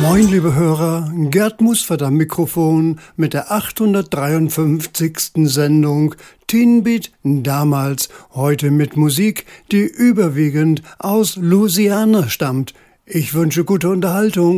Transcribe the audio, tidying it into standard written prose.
Moin, liebe Hörer, Gerd Musfert am Mikrofon mit der 853. Sendung Teen Beat damals, heute mit Musik, die überwiegend aus Louisiana stammt. Ich wünsche gute Unterhaltung.